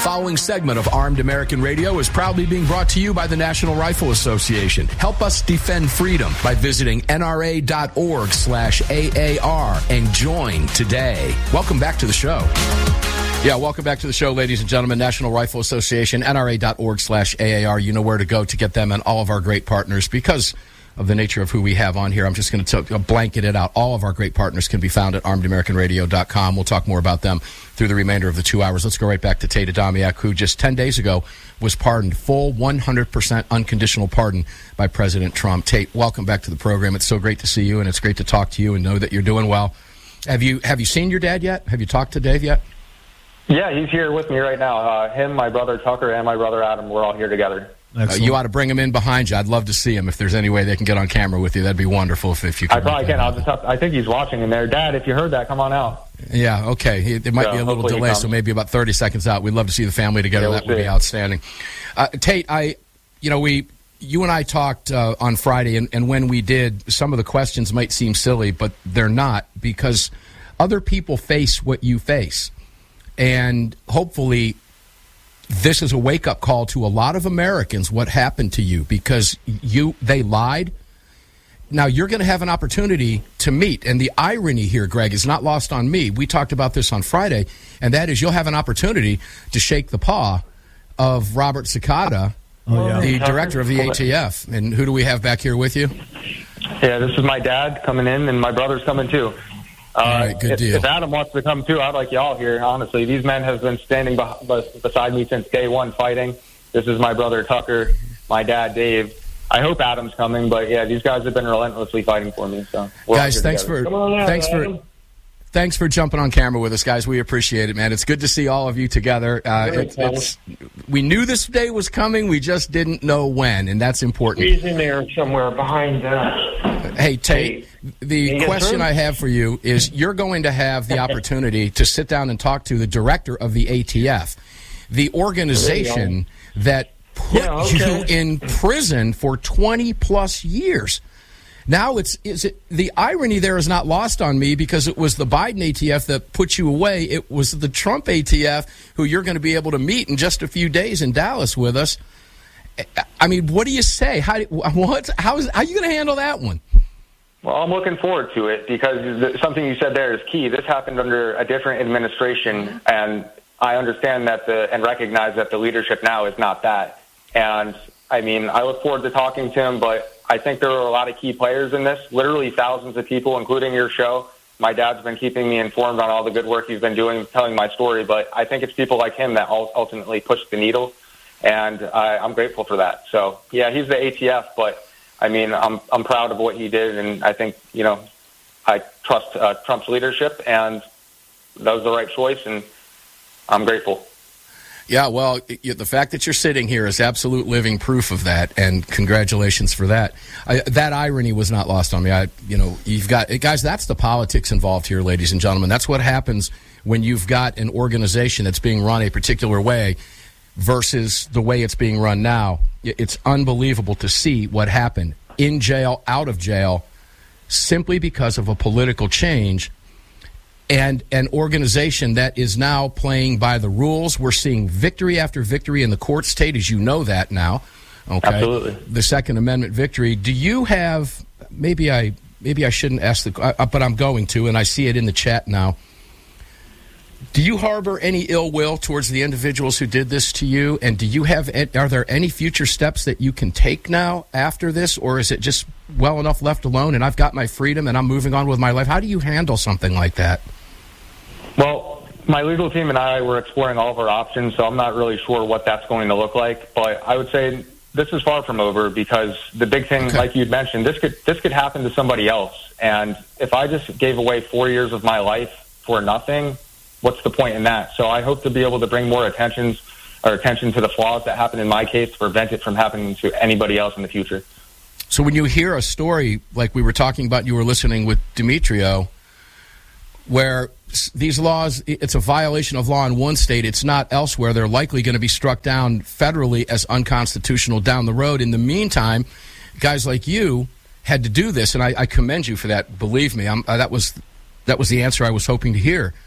following segment of Armed American Radio is proudly being brought to you by the National Rifle Association. Help us defend freedom by visiting nra.org/AAR and join today. Welcome back to the show. Yeah, welcome back to the show, ladies and gentlemen. National Rifle Association, nra.org/AAR. You know where to go to get them and all of our great partners. Because of the nature of who we have on here, I'm just going to blanket it out. All of our great partners can be found at armedamericanradio.com. We'll talk more about them through the remainder of the 2 hours. Let's go right back to Tate Adamiak, who just 10 days ago was pardoned, full 100% unconditional pardon by President Trump. Tate, welcome back to the program. It's so great to see you, and it's great to talk to you and know that you're doing well. Have you seen your dad yet? Have you talked to Dave yet? Yeah, he's here with me right now. Him, my brother Tucker, and my brother Adam, we're all here together. You ought to bring him in behind you. I'd love to see him. If there's any way they can get on camera with you, that'd be wonderful if you could. I probably can. I think he's watching in there. Dad, if you heard that, come on out. Yeah, okay. There might be a little delay, so maybe about 30 seconds out. We'd love to see the family together. That would be outstanding. Tate, you and I talked on Friday, and when we did, some of the questions might seem silly, but they're not, because other people face what you face. And hopefully this is a wake-up call to a lot of Americans, what happened to you, because they lied. Now, you're going to have an opportunity to meet, and the irony here, Greg, is not lost on me. We talked about this on Friday, and that is you'll have an opportunity to shake the paw of Robert Cicada, the director of the ATF. And who do we have back here with you? Yeah, this is my dad coming in, and my brother's coming too. All right, good deal. If Adam wants to come too, I'd like y'all here, honestly. These men have been standing beside me since day one fighting. This is my brother Tucker, my dad Dave. I hope Adam's coming, but yeah, these guys have been relentlessly fighting for me. So, guys, thanks for jumping on camera with us, guys. We appreciate it, man. It's good to see all of you together. We knew this day was coming, we just didn't know when, and that's important. He's in there somewhere behind us. Hey, Tate, the question I have for you is you're going to have the opportunity to sit down and talk to the director of the ATF, the organization that put you in prison for 20-plus years. Now, the irony there is not lost on me, because it was the Biden ATF that put you away. It was the Trump ATF who you're going to be able to meet in just a few days in Dallas with us. I mean, what do you say? How are you going to handle that one? Well, I'm looking forward to it, because something you said there is key. This happened under a different administration, and I understand that and recognize that the leadership now is not that. And, I mean, I look forward to talking to him, but I think there are a lot of key players in this, literally thousands of people, including your show. My dad's been keeping me informed on all the good work he's been doing, telling my story, but I think it's people like him that ultimately push the needle, and I'm grateful for that. So, yeah, he's the ATF, but, I mean, I'm proud of what he did, and I think, I trust Trump's leadership, and that was the right choice, and I'm grateful. Yeah, well, the fact that you're sitting here is absolute living proof of that, and congratulations for that. That irony was not lost on me. You've got guys. That's the politics involved here, ladies and gentlemen. That's what happens when you've got an organization that's being run a particular way versus the way it's being run now. It's unbelievable to see what happened in jail, out of jail, simply because of a political change. And an organization that is now playing by the rules. We're seeing victory after victory in the court state, as you know that now. Okay? Absolutely. The Second Amendment victory. Do you have, maybe I shouldn't ask but I'm going to, and I see it in the chat now. Do you harbor any ill will towards the individuals who did this to you? And are there any future steps that you can take now after this? Or is it just well enough left alone and I've got my freedom and I'm moving on with my life? How do you handle something like that? Well, my legal team and I were exploring all of our options, so I'm not really sure what that's going to look like. But I would say this is far from over, because the big thing, like you'd mentioned, this could happen to somebody else. And if I just gave away 4 years of my life for nothing, what's the point in that? So I hope to be able to bring more attention to the flaws that happened in my case to prevent it from happening to anybody else in the future. So when you hear a story like we were talking about, you were listening with Demetrio, where these laws, it's a violation of law in one state, it's not elsewhere. They're likely going to be struck down federally as unconstitutional down the road. In the meantime, guys like you had to do this, and I commend you for that. Believe me, that was the answer I was hoping to hear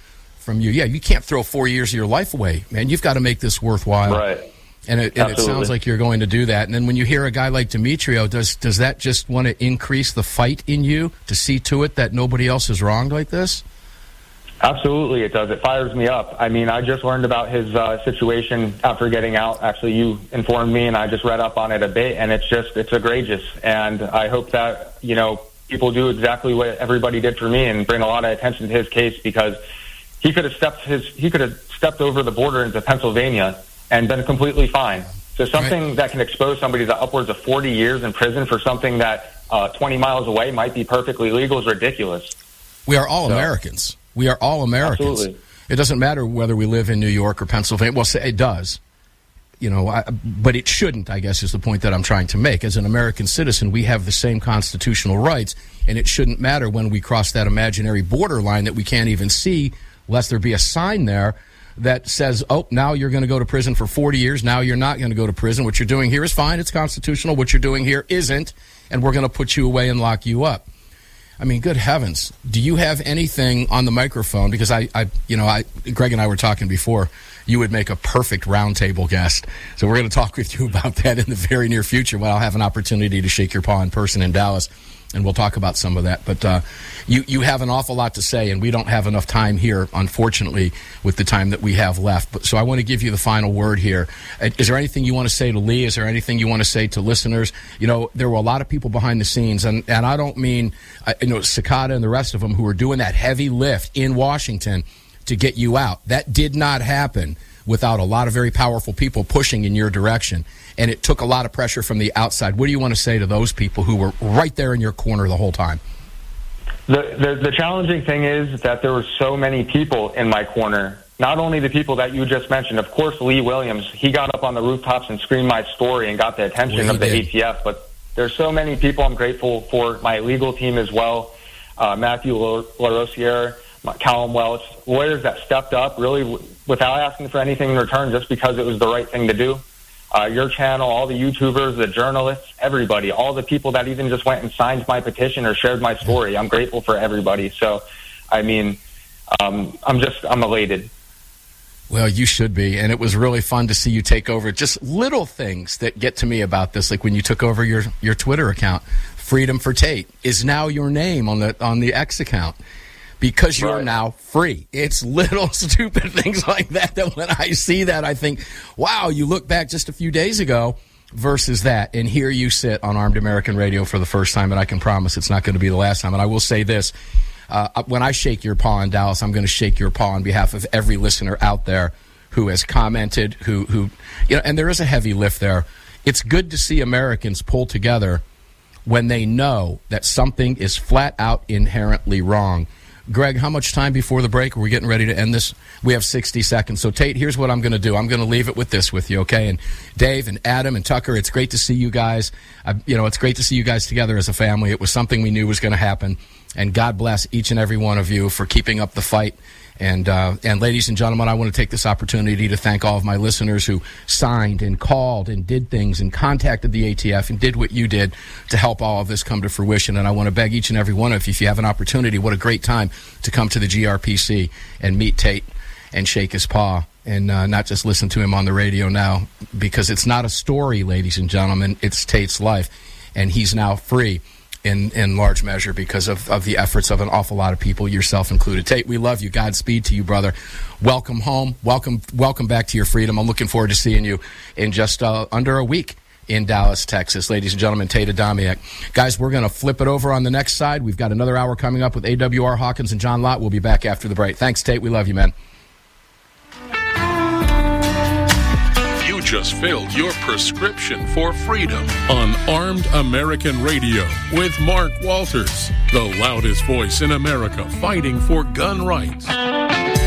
from you. Yeah, you can't throw 4 years of your life away, man. You've got to make this worthwhile. Right. And it sounds like you're going to do that. And then when you hear a guy like Demetrio, does that just want to increase the fight in you to see to it that nobody else is wronged like this? Absolutely, it does. It fires me up. I mean, I just learned about his situation after getting out. Actually, you informed me, and I just read up on it a bit, and it's egregious. And I hope that, you know, people do exactly what everybody did for me and bring a lot of attention to his case, because he could have stepped over the border into Pennsylvania and been completely fine. So something that can expose somebody to upwards of 40 years in prison for something that 20 miles away might be perfectly legal is ridiculous. We are all Americans. We are all Americans. Absolutely. It doesn't matter whether we live in New York or Pennsylvania. Well, it does. You know, but it shouldn't, I guess, is the point that I'm trying to make. As an American citizen, we have the same constitutional rights, and it shouldn't matter when we cross that imaginary borderline that we can't even see, lest there be a sign there that says, oh, now you're going to go to prison for 40 years. Now you're not going to go to prison. What you're doing here is fine. It's constitutional. What you're doing here isn't, and we're going to put you away and lock you up. I mean, good heavens. Do you have anything on the microphone? Because Greg and I were talking before. You would make a perfect roundtable guest. So we're going to talk with you about that in the very near future when I'll have an opportunity to shake your paw in person in Dallas. And we'll talk about some of that. But you have an awful lot to say, and we don't have enough time here, unfortunately, with the time that we have left. So I want to give you the final word here. Is there anything you want to say to Lee? Is there anything you want to say to listeners? You know, there were a lot of people behind the scenes, and I don't mean, Cicada and the rest of them who were doing that heavy lift in Washington to get you out. That did not happen without a lot of very powerful people pushing in your direction. And it took a lot of pressure from the outside. What do you want to say to those people who were right there in your corner the whole time? The challenging thing is that there were so many people in my corner. Not only the people that you just mentioned, of course, Lee Williams, he got up on the rooftops and screamed my story and got the attention of the ATF. But there's so many people. I'm grateful for my legal team as well. Matthew LaRosiere, Callum Welch, lawyers that stepped up really without asking for anything in return, just because it was the right thing to do. Your channel, all the YouTubers, the journalists, everybody, all the people that even just went and signed my petition or shared my story. I'm grateful for everybody. So, I mean, I'm elated. Well, you should be, and it was really fun to see you take over. Just little things that get to me about this, like when you took over your Twitter account. Freedom for Tate is now your name on the X account. Because you're now free. It's little stupid things like that when I see that, I think, wow, you look back just a few days ago versus that. And here you sit on Armed American Radio for the first time, and I can promise it's not going to be the last time. And I will say this, when I shake your paw in Dallas, I'm going to shake your paw on behalf of every listener out there who has commented, who and there is a heavy lift there. It's good to see Americans pull together when they know that something is flat out inherently wrong. Greg, how much time before the break? Are we getting ready to end this? We have 60 seconds. So, Tate, here's what I'm going to do. I'm going to leave it with this with you, okay? And Dave and Adam and Tucker, it's great to see you guys. It's great to see you guys together as a family. It was something we knew was going to happen. And God bless each and every one of you for keeping up the fight. And ladies and gentlemen, I want to take this opportunity to thank all of my listeners who signed and called and did things and contacted the ATF and did what you did to help all of this come to fruition. And I want to beg each and every one of you, if you have an opportunity, what a great time to come to the GRPC and meet Tate and shake his paw and not just listen to him on the radio now, because it's not a story, ladies and gentlemen. It's Tate's life, and he's now free. In large measure because of the efforts of an awful lot of people, yourself included. Tate, we love you. Godspeed to you, brother. Welcome home. Welcome back to your freedom. I'm looking forward to seeing you in just under a week in Dallas, Texas. Ladies and gentlemen, Tate Adamiak. Guys, we're going to flip it over on the next side. We've got another hour coming up with AWR Hawkins and John Lott. We'll be back after the break. Thanks, Tate. We love you, man. Just filled your prescription for freedom on Armed American Radio with Mark Walters, the loudest voice in America fighting for gun rights.